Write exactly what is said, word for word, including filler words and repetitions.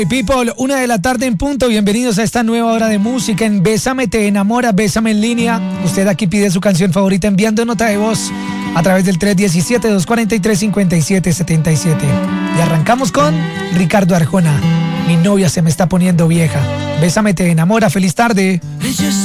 People, una de la tarde en punto. Bienvenidos a esta nueva hora de música en Bésame, te enamora, Bésame en línea. Usted aquí pide su canción favorita enviando nota de voz a través del tres uno siete, dos cuatro tres, cinco siete siete siete. Y arrancamos con Ricardo Arjona. Mi novia se me está poniendo vieja. Bésame, te enamora. Feliz tarde.